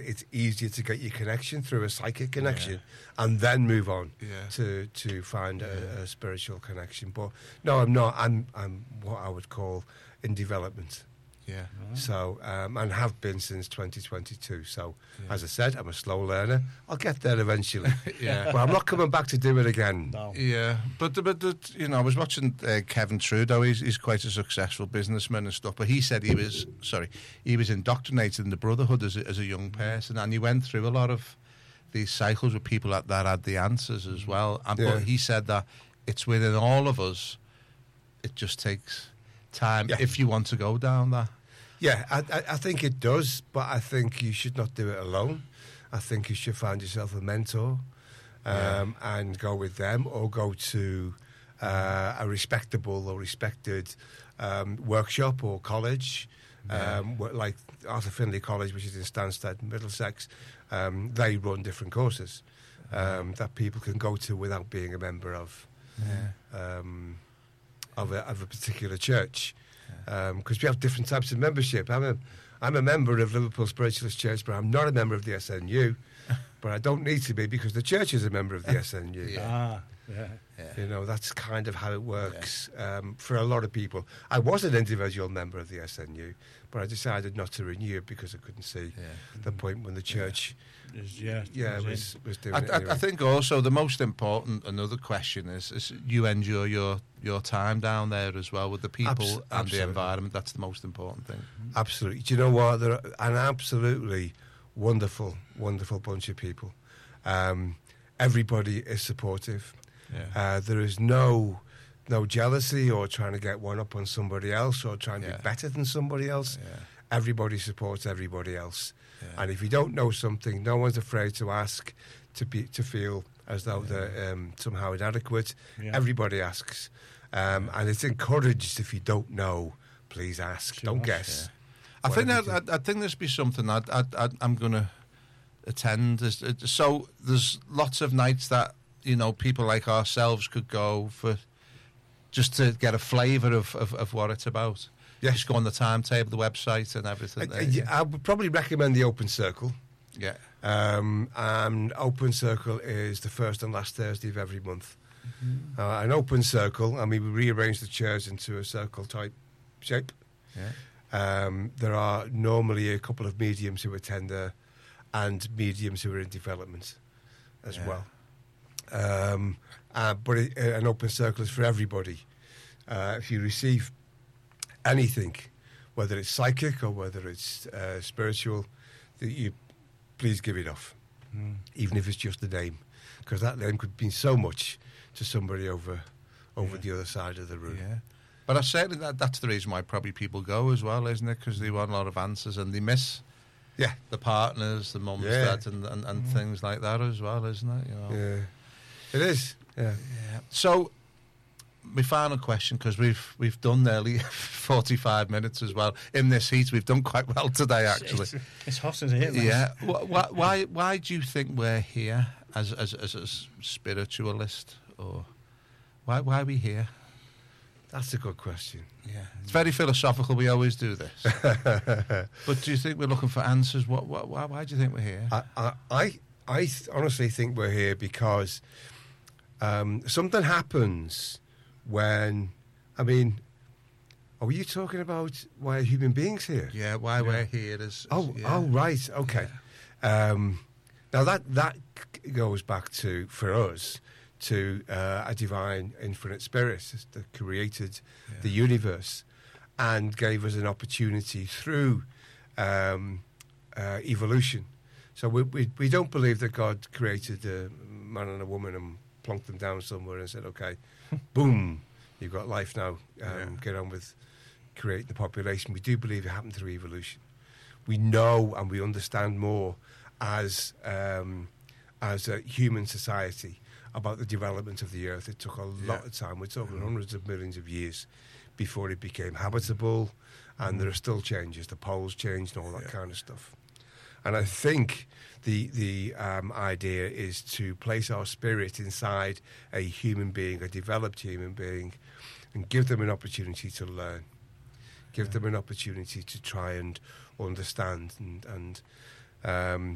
it's easier to get your connection through a psychic connection and then move on to find a spiritual connection. But no, I'm not. I'm what I would call in development. Yeah. So, and have been since 2022. So, as I said, I'm a slow learner. I'll get there eventually. But I'm not coming back to do it again. No. Yeah, but you know, I was watching Kevin Trudeau. He's quite a successful businessman and stuff. But he said he was indoctrinated in the Brotherhood as a young person, and he went through a lot of these cycles with people that had the answers as well. And but he said that it's within all of us. It just takes time if you want to go down that. Yeah, I think it does, but I think you should not do it alone. I think you should find yourself a mentor and go with them, or go to a respectable or respected workshop or college, like Arthur Findlay College, which is in Stansted, Middlesex. They run different courses that people can go to without being a member of a particular church. Because we have different types of membership. I'm a member of Liverpool Spiritualist Church, but I'm not a member of the SNU. But I don't need to be, because the church is a member of the SNU. You know, that's kind of how it works for a lot of people. I was an individual member of the SNU, but I decided not to renew it because I couldn't see the point when the church was doing it anyway. I think also the most important, another question is you enjoy your time down there as well with the people and the environment. That's the most important thing. Absolutely. Do you know what? They're an absolutely wonderful, wonderful bunch of people. Everybody is supportive. There is no jealousy or trying to get one up on somebody else or trying to be better than somebody else. Everybody supports everybody else. And if you don't know something, no one's afraid to ask, to feel as though they're somehow inadequate. Everybody asks. And it's encouraged, if you don't know, please ask. Don't guess. I think there's be something I'm going to attend. So there's lots of nights that, you know, people like ourselves could go for, just to get a flavour of what it's about. Yes. Just go on the timetable, the website and everything. I would probably recommend the Open Circle. Yeah. And Open Circle is the first and last Thursday of every month. An Open Circle, I mean, we rearrange the chairs into a circle-type shape. There are normally a couple of mediums who attend there, and mediums who are in development as well. But an Open Circle is for everybody. If you receive anything, whether it's psychic or whether it's spiritual, that you please give it off, even if it's just the name, because that name could mean so much to somebody over the other side of the room. But I certainly that's the reason why probably people go as well, isn't it? Because they want a lot of answers and they miss the partners, the mums, dads, and things like that as well, isn't it? You know? It is. So, my final question, because we've done nearly 45 minutes as well in this heat. We've done quite well today, actually. It's hot as it is. Yeah. Why do you think we're here as a spiritualist, or why are we here? That's a good question. Yeah, it's very philosophical. We always do this. But do you think we're looking for answers? Why do you think we're here? I honestly think we're here because something happens when, I mean, are you talking about why are human beings here? Yeah, why we're here is... Oh, right, okay. Now that goes back to, for us, to a divine infinite spirit that created the universe and gave us an opportunity through evolution. So we don't believe that God created a man and a woman and plonked them down somewhere and said, okay, boom, you've got life now, get on with creating the population. We do believe it happened through evolution. We know and we understand more as a human society about the development of the earth. It took a lot of time. We're talking hundreds of millions of years before it became habitable, and there are still changes. The poles changed and all that kind of stuff. And I think the idea is to place our spirit inside a human being, a developed human being, and give them an opportunity to learn, give them an opportunity to try and understand and